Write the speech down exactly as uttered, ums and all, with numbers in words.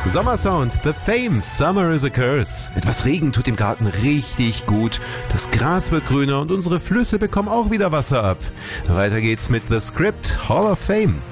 Sommersound, The Fame, Summer is a Curse. Etwas Regen tut dem Garten richtig gut. Das Gras wird grüner und unsere Flüsse bekommen auch wieder Wasser ab. Weiter geht's mit The Script, Hall of Fame.